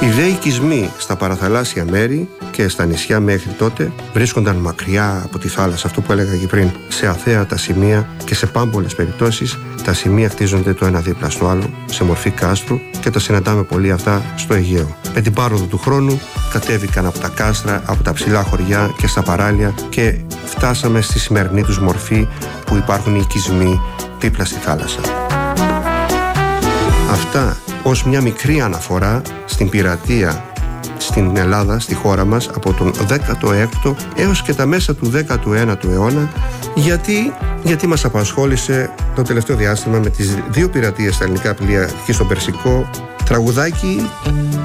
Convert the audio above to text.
Οι δε οικισμοί στα παραθαλάσσια μέρη και στα νησιά μέχρι τότε βρίσκονταν μακριά από τη θάλασσα, αυτό που έλεγα και πριν, σε αθέατα σημεία, και σε πάμπολες περιπτώσεις τα σημεία χτίζονται το ένα δίπλα στο άλλο σε μορφή κάστρου και τα συναντάμε πολύ αυτά στο Αιγαίο. Με την πάροδο του χρόνου κατέβηκαν από τα κάστρα, από τα ψηλά χωριά και στα παράλια και φτάσαμε στη σημερινή τους μορφή που υπάρχουν οι οικισμοί δίπλα στη θάλασσα. Αυτά ως μια μικρή αναφορά στην πειρατεία στην Ελλάδα, στη χώρα μας, από τον 16ο έως και τα μέσα του 19ου αιώνα, γιατί μας απασχόλησε το τελευταίο διάστημα με τις δύο πειρατείες στα ελληνικά πλοία και στο Περσικό. Τραγουδάκι